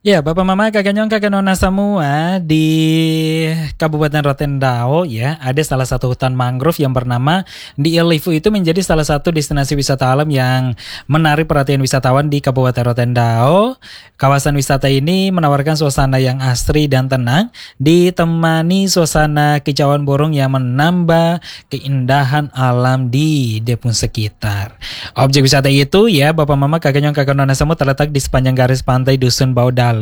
Ya, Bapak Mama, Kakak Nyong, Kakak Nona semua di Kabupaten Rotendao ya, ada salah satu hutan mangrove yang bernama di Livu itu menjadi salah satu destinasi wisata alam yang menarik perhatian wisatawan di Kabupaten Rotendao. Kawasan wisata ini menawarkan suasana yang asri dan tenang, ditemani suasana kicauan burung yang menambah keindahan alam di Depun sekitar. Objek wisata itu ya, Bapak Mama, Kakak Nyong, Kakak Nona semua terletak di sepanjang garis pantai Dusun Baudale,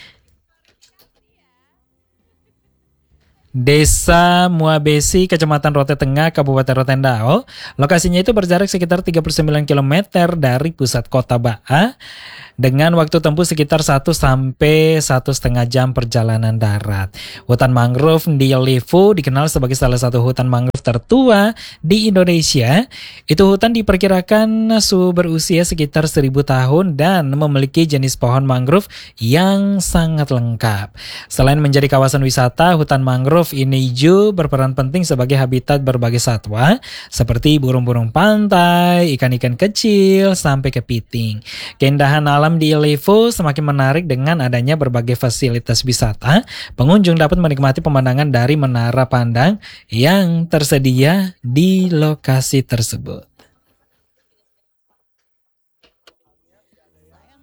Desa Muabesi, Kecamatan Rote Tengah, Kabupaten Rotendao. Lokasinya itu berjarak sekitar 39 kilometer dari pusat kota Baa dengan waktu tempuh sekitar 1 sampai 1,5 jam perjalanan darat. Hutan mangrove di Livu dikenal sebagai salah satu hutan mangrove tertua di Indonesia. Itu hutan diperkirakan berusia sekitar 1.000 tahun dan memiliki jenis pohon mangrove yang sangat lengkap. Selain menjadi kawasan wisata, hutan mangrove ini juga berperan penting sebagai habitat berbagai satwa seperti burung-burung pantai, ikan-ikan kecil, sampai kepiting. Keindahan alam di Livu semakin menarik dengan adanya berbagai fasilitas wisata. Pengunjung dapat menikmati pemandangan dari menara pandang yang tersedia di lokasi tersebut.